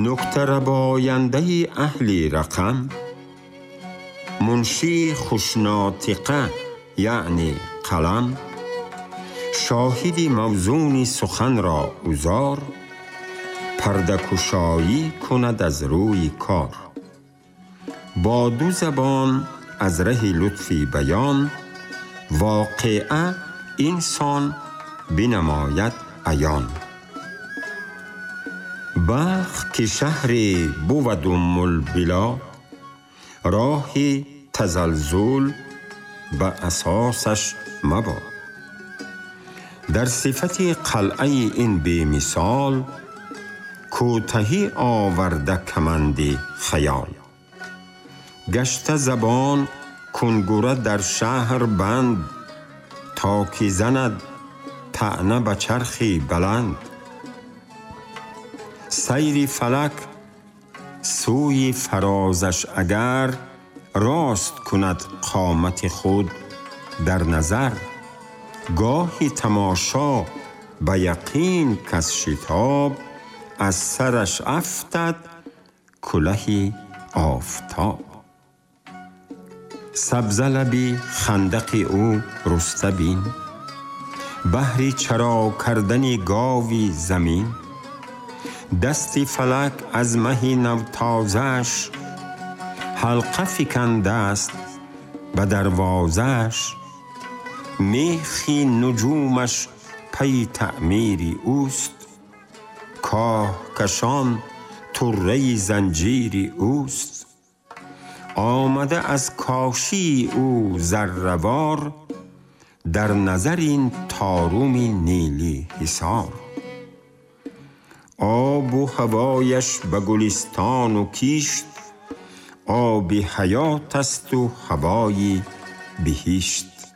نکته رباینده اهل رقم، منشی خوشناطقه یعنی قلم، شاهدی موزون سخن را اوزار، پرده کشایی کند از روی کار. با دو زبان از ره لطفی بیان، واقعه انسان بنماید عیان. بلخ که شهر بود البلاد، راه تزلزل به اساسش مباد. در صفت قلعه این بی مثال، کوتهی آورده کمند خیال. گشته زبان کنگره در شهر بند، تا که زند طعنه به چرخی بلند. سیر فلک سوی فرازش اگر، راست کند قامت خود در نظر. گاهی تماشا به یقین کز شتاب، از سرش افتد کله آفتاب. سبزه لبی خندق او رسته بین، بهر چرا کردن گاوی زمین. دست فلک از مه نو تازه‌اش، حلقه فکنده است به دروازه‌اش. میخ نجومش پی تعمیر اوست، کاه کشان طره زنجیر اوست. آمده از کاشی او ذره وار، در نظر این طارم نیلی حصار. آب و هوایش به گلستان و کیشت، آب حیات است و هوای بهشت.